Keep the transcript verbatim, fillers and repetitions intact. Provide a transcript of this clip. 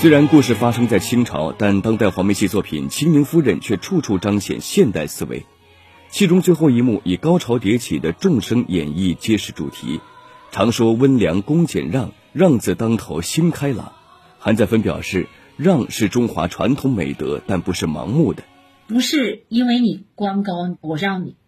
虽然故事发生在清朝，但当代黄梅戏作品《清明夫人》却处处彰显现代思维。戏中最后一幕以高潮迭起的众声演绎揭示主题，常说温良恭俭让，让字当头心开朗。韩再芬表示，让是中华传统美德，但不是盲目的。 不是因为你官高我让你，